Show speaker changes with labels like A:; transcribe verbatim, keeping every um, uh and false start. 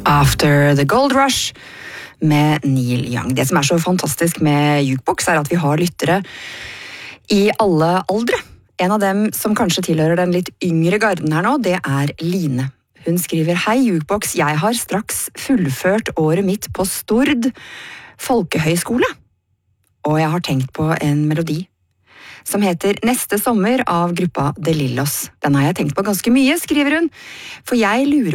A: After the Gold Rush med Neil Young. Det som er så fantastisk med Jukebox er at vi har lyttere i alle aldre. En av dem som kanskje tilhører den litt yngre garden her nå, det er Line. Hun skriver: Hei Jukebox, jeg har straks fullført året mitt på Stord Folkehøyskole. Og jeg har tenkt på en melodi som heter Neste sommer av gruppa De Lillos. Den har jeg tenkt på ganske mye, skriver hun, for jeg lurer